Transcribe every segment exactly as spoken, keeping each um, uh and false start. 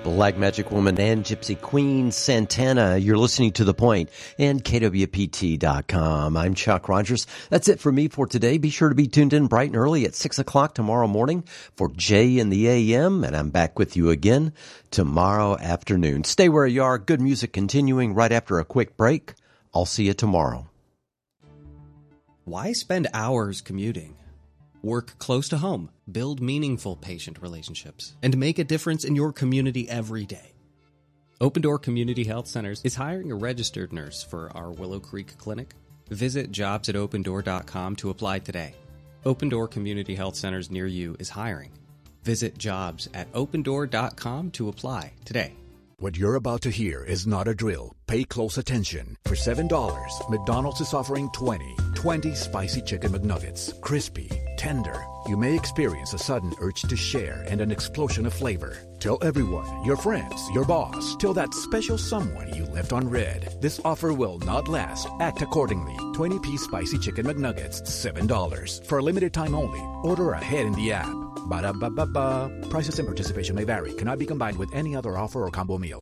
Black Magic Woman and Gypsy Queen Santana. You're listening to The Point and K W P T dot com. I'm Chuck Rogers. That's it for me for today. Be sure to be tuned in bright and early at six o'clock tomorrow morning for Jay in the A M, and I'm back with you again tomorrow afternoon. Stay where you are. Good music continuing right after a quick break. I'll see you tomorrow. Why spend hours commuting? Work close to home, build meaningful patient relationships, and make a difference in your community every day. Open Door Community Health Centers is hiring a registered nurse for our Willow Creek Clinic. Visit jobs at open door dot com to apply today. Open Door Community Health Centers near you is hiring. Visit jobs at open door dot com to apply today. What you're about to hear is not a drill. Pay close attention. For seven dollars, McDonald's is offering twenty, twenty spicy chicken McNuggets. Crispy, tender. You may experience a sudden urge to share and an explosion of flavor. Tell everyone, your friends, your boss, tell that special someone you left on red. This offer will not last. Act accordingly. twenty-piece spicy chicken McNuggets, seven dollars. For a limited time only. Order ahead in the app. Ba-da-ba-ba-ba. Prices and participation may vary. Cannot be combined with any other offer or combo meal.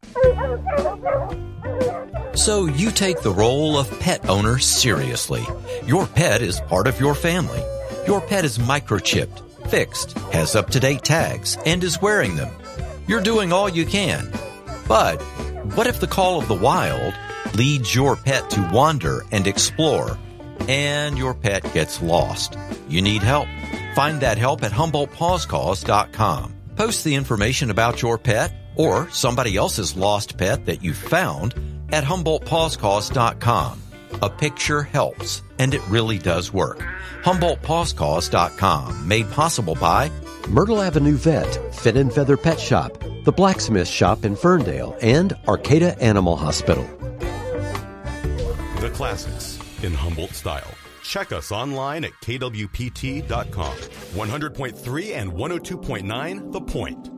So you take the role of pet owner seriously. Your pet is part of your family. Your pet is microchipped, fixed, has up-to-date tags, and is wearing them. You're doing all you can. But what if the call of the wild leads your pet to wander and explore, and your pet gets lost? You need help. Find that help at Humboldt Paws Cause dot com. Post the information about your pet or somebody else's lost pet that you found at Humboldt Paws Cause dot com. A picture helps, and it really does work. Humboldt Paws Cause dot com, made possible by Myrtle Avenue Vet, Fit and Feather Pet Shop, the Blacksmith Shop in Ferndale, and Arcata Animal Hospital. The classics in Humboldt style. Check us online at K W P T dot com. one hundred point three and one oh two point nine The Point.